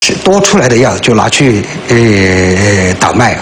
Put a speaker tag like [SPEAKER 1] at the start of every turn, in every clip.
[SPEAKER 1] 多出来的药就拿去倒卖。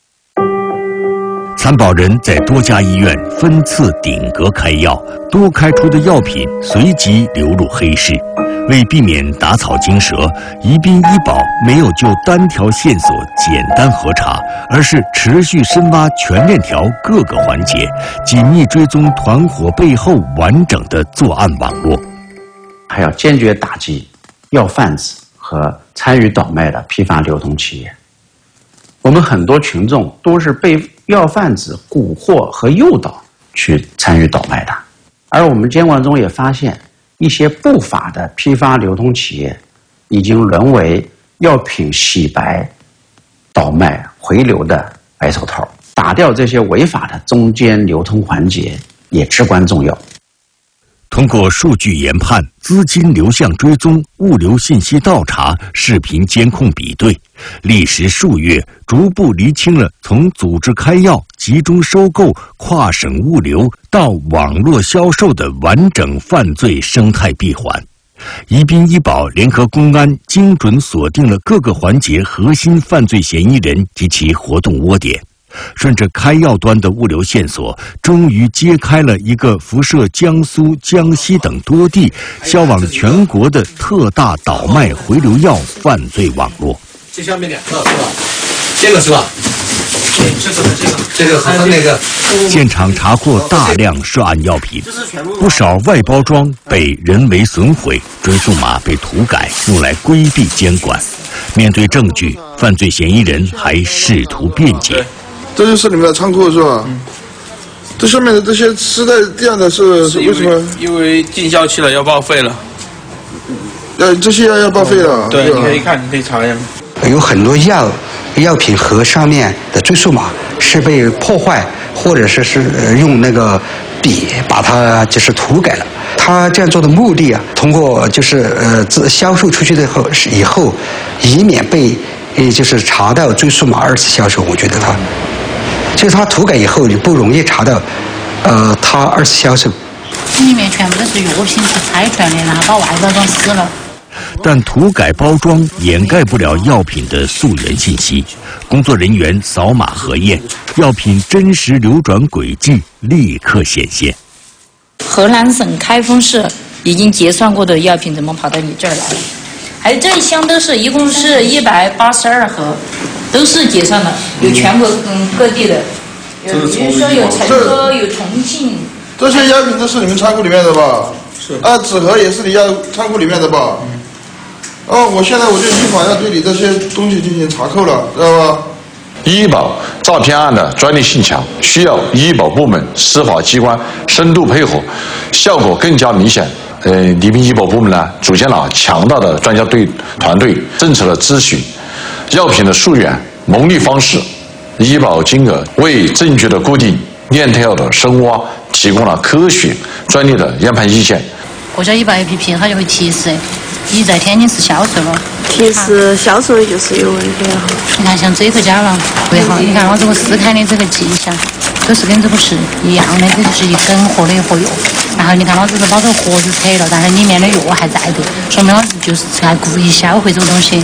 [SPEAKER 2] 参保人在多家医院分次顶格开药，多开出的药品随即流入黑市。为避免打草惊蛇，宜宾医保没有就单条线索简单核查，而是持续深挖全链条各个环节，紧密追踪团伙背后完整的作案网络。
[SPEAKER 3] 还要坚决打击药贩子和参与倒卖的批发流通企业。我们很多群众都是被药贩子蛊惑和诱导去参与倒卖的，而我们监管中也发现，一些不法的批发流通企业已经沦为药品洗白、倒卖、回流的白手套。打掉这些违法的中间流通环节也至关重要。
[SPEAKER 2] 通过数据研判、资金流向追踪、物流信息倒查、视频监控比对，历时数月，逐步厘清了从组织开药、集中收购、跨省物流到网络销售的完整犯罪生态闭环。宜宾医保联合公安精准锁定了各个环节核心犯罪嫌疑人及其活动窝点。顺着开药端的物流线索，终于揭开了一个辐射江苏、江西等多地、销往全国的特大倒卖回流药犯罪网络。
[SPEAKER 4] 这下面2个是吧？这个是吧？这个和那个。
[SPEAKER 2] 现场查获大量涉案药品，不少外包装被人为损毁，追溯码被涂改，用来规避监管。面对证据，犯罪嫌疑人还试图辩解。
[SPEAKER 5] 这就是你们的仓库是吧？这上面的这些湿在地上的是为什么？
[SPEAKER 6] 因为进销期了，要报废了。
[SPEAKER 5] 这些要报废了。
[SPEAKER 6] 对，你可以看，你可以查一下。
[SPEAKER 1] 有很多药品盒上面的追溯码是被破坏，或者是用那个笔把它就是涂改了。他这样做的目的啊，通过就是销售出去的以后，以免被就是查到追溯码2次销售。我觉得就是他涂改以后，你不容易查到他2次销售。
[SPEAKER 7] 里面全部都是药品，是拆出来的，然后把外包装撕了。
[SPEAKER 2] 但涂改包装掩盖不了药品的溯源信息，工作人员扫码核验，药品真实流转轨迹立刻显现。
[SPEAKER 7] 河南省开封市已经结算过的药品怎么跑到你这儿来了？还有这一箱都是一共是182盒，都是结算的，有全国各地的，比如说有成都、有重庆。
[SPEAKER 5] 这些药品都是你们仓库里面的吧？是。纸盒也是你仓库里面的吧？我现在我就依法要对你这些东西进行查扣了，知道吧？
[SPEAKER 8] 医保诈骗案的专利性强，需要医保部门、司法机关深度配合，效果更加明显。宜宾医保部门呢，组建了强大的专家团队，政策的咨询、药品的溯源、牟利方式、医保金额，为证据的固定、链条的深挖提供了科学、专业的研判意见。
[SPEAKER 7] 国家医保 APP 它就会提示你在天津市销售了，
[SPEAKER 9] 提示销售的就是有问题了。
[SPEAKER 7] 你看像这个胶囊为好，你看我这个撕开的这个迹象，都是跟这个是一样的，这就是一整盒的一盒药。然后你看老子是把这个盒子拆了，但是里面的药还在的，说明老子就是在故意销毁这个东西。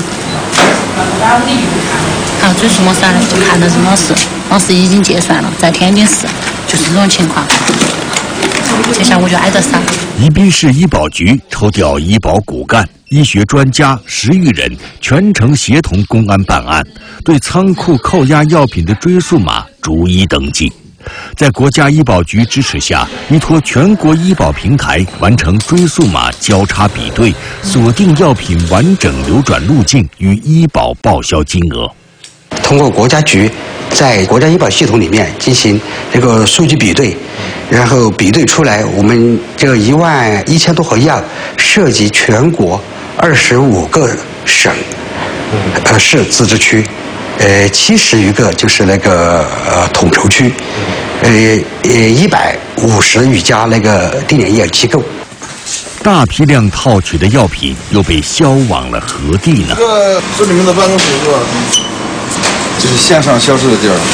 [SPEAKER 7] 好，追溯模式呢就看到这老师已经结算了，在天津市，就是这种情况。这下我就挨着杀。
[SPEAKER 2] 宜宾市医保局抽调医保骨干、医学专家10余人，全程协同公安办案，对仓库扣押药品的追溯码逐一登记。在国家医保局支持下，依托全国医保平台完成追溯码交叉比对，锁定药品完整流转路径与医保报销金额。
[SPEAKER 1] 通过国家局在国家医保系统里面进行这个数据比对，然后比对出来，我们这个11000多盒药涉及全国25个省、市自治区，70余个就是那个统筹区，150余家那个定点医疗机构。
[SPEAKER 2] 大批量套取的药品又被销往了何地呢？
[SPEAKER 5] 这个是你们的办公室是吧？
[SPEAKER 10] 这是线上销售的地儿。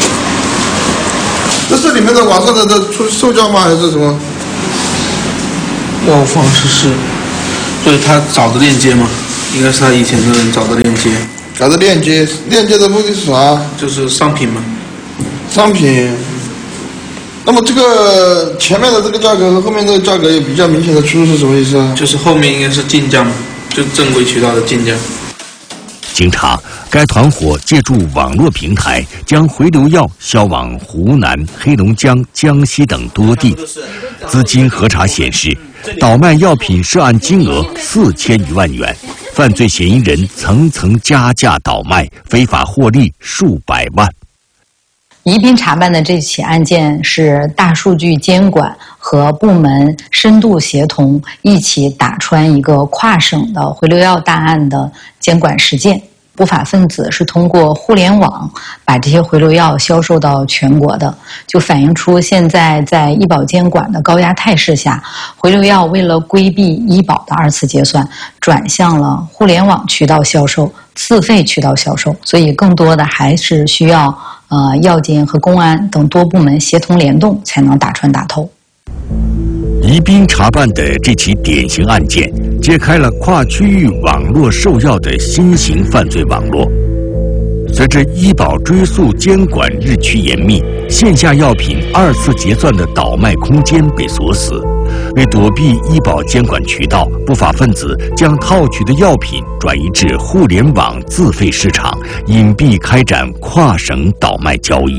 [SPEAKER 5] 这是你们的网上的售价吗？还是什么？
[SPEAKER 6] 药方是，对他找的链接吗？ 应该是他以前的人找的链接。
[SPEAKER 5] 找的链接的目的是啥？
[SPEAKER 6] 就是商品嘛。
[SPEAKER 5] 商品。那么这个前面的这个价格和后面这个价格有比较明显的出入是什么意思啊？
[SPEAKER 6] 就是后面应该是进价嘛，就正规渠道的进价。
[SPEAKER 2] 经查，该团伙借助网络平台将回流药销往湖南、黑龙江、江西等多地。资金核查显示，倒卖药品涉案金额4000余万元，犯罪嫌疑人层层加价倒卖，非法获利数百万。
[SPEAKER 11] 宜宾查办的这起案件是大数据监管和部门深度协同一起打穿一个跨省的回流药大案的监管实践。不法分子是通过互联网把这些回流药销售到全国的，就反映出现在在医保监管的高压态势下，回流药为了规避医保的2次结算，转向了互联网渠道销售、自费渠道销售，所以更多的还是需要药监和公安等多部门协同联动才能打穿大头。
[SPEAKER 2] 宜宾查办的这起典型案件，揭开了跨区域网络售药的新型犯罪网络。随着医保追溯监管日趋严密，线下药品2次结算的倒卖空间被锁死。为躲避医保监管渠道，不法分子将套取的药品转移至互联网自费市场，隐蔽开展跨省倒卖交易。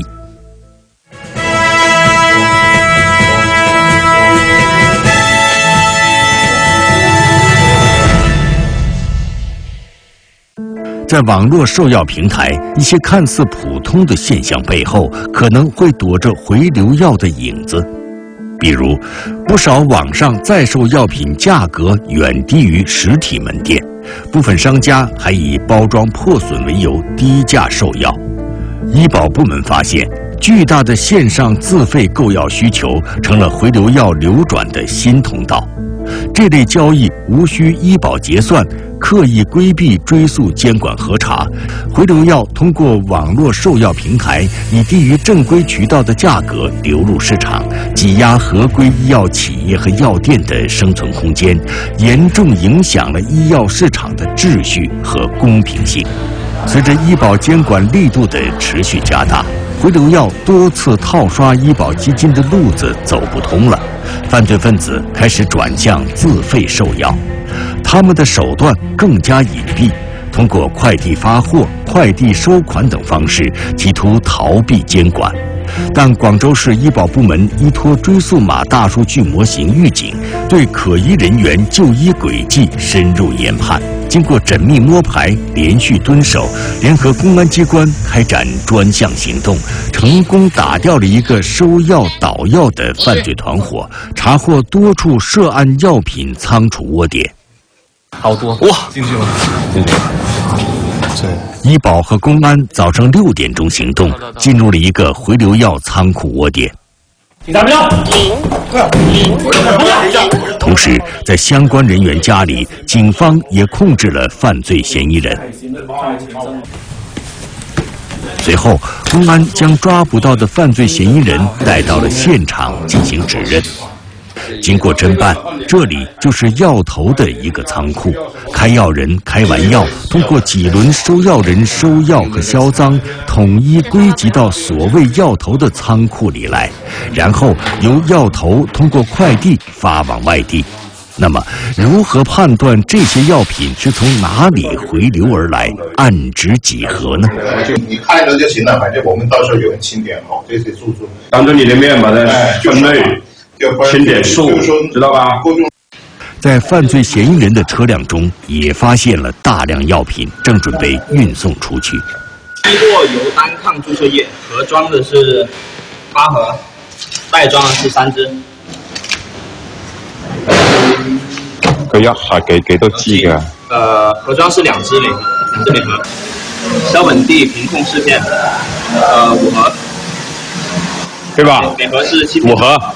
[SPEAKER 2] 在网络售药平台，一些看似普通的现象背后，可能会躲着回流药的影子。比如，不少网上在售药品价格远低于实体门店，部分商家还以包装破损为由低价售药。医保部门发现，巨大的线上自费购药需求成了回流药流转的新通道。这类交易无需医保结算，刻意规避追溯监管核查，回流药通过网络售药平台以低于正规渠道的价格流入市场，挤压合规医药企业和药店的生存空间，严重影响了医药市场的秩序和公平性。随着医保监管力度的持续加大，回流药多次套刷医保基金的路子走不通了，犯罪分子开始转向自费售药，他们的手段更加隐蔽，通过快递发货、快递收款等方式，企图逃避监管。但广州市医保部门依托追溯码大数据模型预警，对可疑人员就医轨迹深入研判。经过缜密摸排、连续蹲守，联合公安机关开展专项行动，成功打掉了一个收药倒药的犯罪团伙，查获多处涉案药品仓储窝点。
[SPEAKER 4] 好多哇，进去了，进去了。
[SPEAKER 2] 医保和公安早上6点钟行动，进入了一个回流药仓库窝点。同时，在相关人员家里，警方也控制了犯罪嫌疑人。随后，公安将抓捕到的犯罪嫌疑人带到了现场进行指认。经过侦办，这里就是药头的一个仓库，开药人开完药，通过几轮收药人收药和销赃，统一归集到所谓药头的仓库里来，然后由药头通过快递发往外地。那么，如何判断这些药品是从哪里回流而来，案值几何呢？
[SPEAKER 12] 就你开了就行了，反正我们到时候有人清点好这些住宿，
[SPEAKER 13] 当着你的面把它分类。清点数，知道吧？
[SPEAKER 2] 在犯罪嫌疑人的车辆中，也发现了大量药品，正准备运送出去。
[SPEAKER 14] 滴过油单抗注射液，盒装的是8盒，袋装的是3支。
[SPEAKER 13] 佢一下幾多支嘅？
[SPEAKER 14] 盒裝是2支每盒。硝苯地平控试片，5盒，
[SPEAKER 13] 对吧？
[SPEAKER 14] 每盒是7。
[SPEAKER 13] 5盒。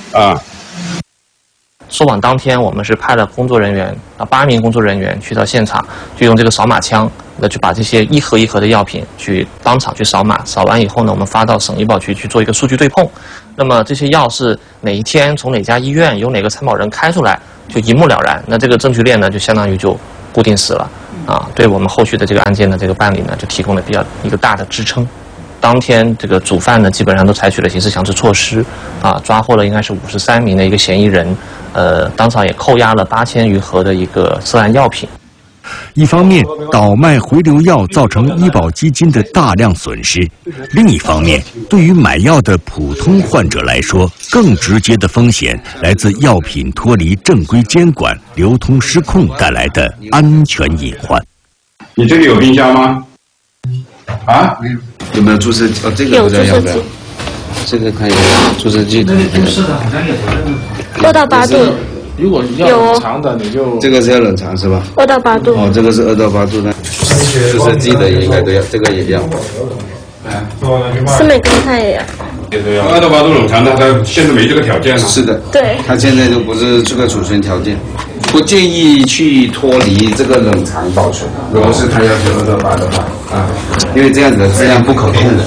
[SPEAKER 15] 收网当天，我们是派了工作人员8名工作人员去到现场，就用这个扫码枪去把这些一盒一盒的药品去当场去扫码，扫完以后呢，我们发到省医保局去做一个数据对碰。那么这些药是哪一天从哪家医院由哪个参保人开出来，就一目了然。那这个证据链呢，就相当于就固定死了。 对我们后续的这个案件的这个办理呢，就提供了一个大的支撑。当天这个主犯呢，基本上都采取了刑事强制措施，抓获了应该是53名的一个嫌疑人，当场也扣押了8000余盒的一个涉案药品。
[SPEAKER 2] 一方面，倒卖回流药造成医保基金的大量损失；另一方面，对于买药的普通患者来说，更直接的风险来自药品脱离正规监管、流通失控带来的安全隐患。
[SPEAKER 13] 你这里有冰箱吗？啊？
[SPEAKER 10] 有没有注射？这个不知道要不要？这个看一下注射剂。
[SPEAKER 4] 是的，好像有的。
[SPEAKER 9] 2到8度。
[SPEAKER 6] 如果要冷藏的，你就
[SPEAKER 10] 这个是要冷藏是吧
[SPEAKER 9] ？2到8度。
[SPEAKER 10] 哦，这个是2到8度的。注射剂的应该都要，这个也要。
[SPEAKER 9] 司美格泰也要。
[SPEAKER 13] 2到8度冷藏的，它现在没这个条件了。
[SPEAKER 10] 是的，
[SPEAKER 9] 对，
[SPEAKER 10] 它现在都不是这个储存条件，不建议去脱离这个冷藏保存。如果是它要求2到8的话，因为这样子的质量不可控的。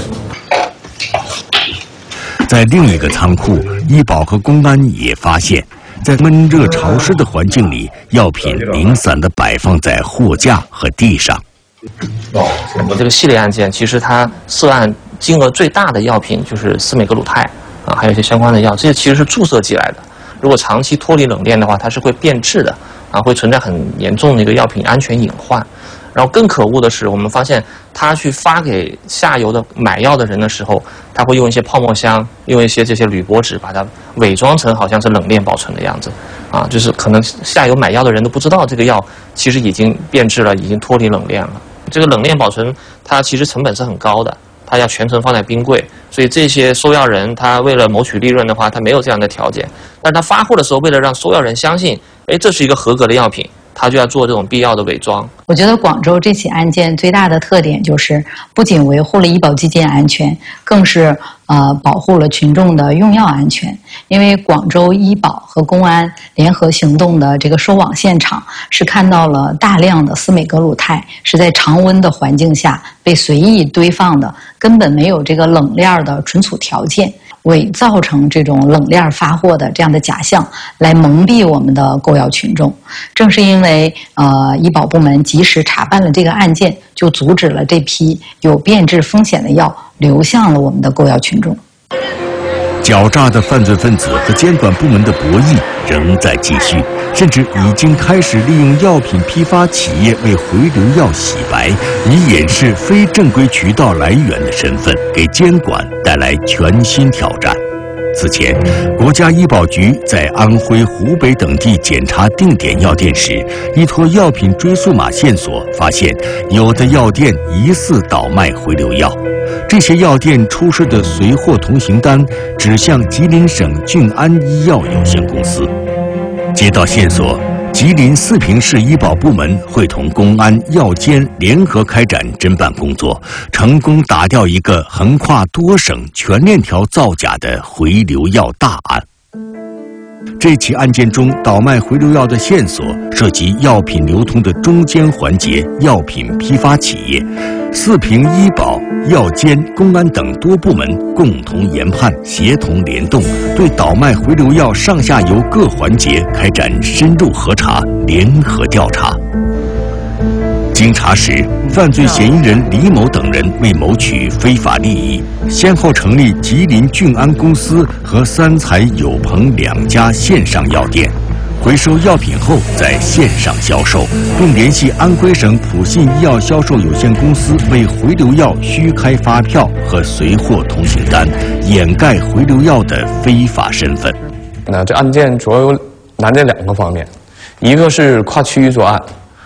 [SPEAKER 2] 在另一个仓库，医保和公安也发现，在闷热潮湿的环境里，药品零散地摆放在货架和地上。
[SPEAKER 15] 我这个系列案件，其实它涉案金额最大的药品就是司美格鲁肽还有一些相关的药，这些其实是注射剂来的。如果长期脱离冷链的话，它是会变质的，会存在很严重的一个药品安全隐患。 然后更可恶的是，我们发现他去发给下游的买药的人的时候，他会用一些泡沫箱，用一些这些铝箔纸，把它伪装成好像是冷链保存的样子，就是可能下游买药的人都不知道这个药其实已经变质了，已经脱离冷链了。这个冷链保存它其实成本是很高的，它要全程放在冰柜，所以这些收药人他为了谋取利润的话，他没有这样的条件。但他发货的时候，为了让收药人相信，这是一个合格的药品。 他就要做这种必要的伪装。
[SPEAKER 11] 我觉得广州这起案件最大的特点就是，不仅维护了医保基金安全，更是保护了群众的用药安全。因为广州医保和公安联合行动的这个收网现场，是看到了大量的司美格鲁肽是在常温的环境下被随意堆放的，根本没有这个冷链的存储条件。 伪造成这种冷链发货的这样的假象，来蒙蔽我们的购药群众。正是因为医保部门及时查办了这个案件，就阻止了这批有变质风险的药流向了我们的购药群众。
[SPEAKER 2] 狡诈的犯罪分子和监管部门的博弈仍在继续，甚至已经开始利用药品批发企业为回流药洗白，以掩饰非正规渠道来源的身份，给监管带来全新挑战。此前，国家医保局在安徽、湖北等地检查定点药店时，依托药品追溯码线索，发现有的药店疑似倒卖回流药。 这些药店出示的随货通行单指向吉林省俊安医药有限公司。接到线索，吉林四平市医保部门会同公安、药监联合开展侦办工作，成功打掉一个横跨多省、全链条造假的回流药大案。 这起案件中，倒卖回流药的线索涉及药品流通的中间环节——药品批发企业。四平医保、药监、公安等多部门共同研判、协同联动，对倒卖回流药上下游各环节开展深入核查、联合调查。 经查实，犯罪嫌疑人李某等人为谋取非法利益，先后成立吉林俊安公司和三彩友朋2家线上药店，回收药品后在线上销售，并联系安徽省普信医药销售有限公司为回流药虚开发票和随货通行单，掩盖回流药的非法身份。
[SPEAKER 16] 那这案件主要有难在2个方面，一个是跨区域作案。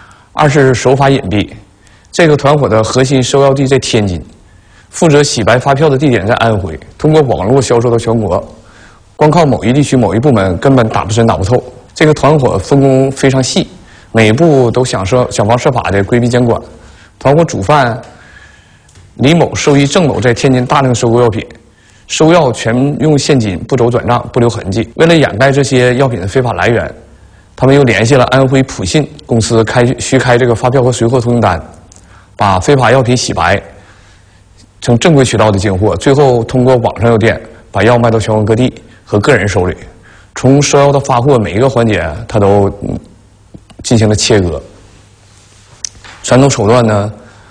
[SPEAKER 16] 2是手法隐蔽，这个团伙的核心收药地在天津，负责洗白发票的地点在安徽，通过网络销售到全国，光靠某一地区某一部门根本打不深打不透。这个团伙分工非常细，每一步都想方设法的规避监管。团伙主犯李某授意郑某在天津大量收购药品，收药全用现金，不走转账，不留痕迹。为了掩盖这些药品的非法来源。 他们又联系了安徽普信公司虚开这个发票和随货通行单，把非法药品洗白，从正规渠道的进货，最后通过网上药店把药卖到全国各地和个人手里。从收药到发货每一个环节，他都进行了切割。 传统手段呢，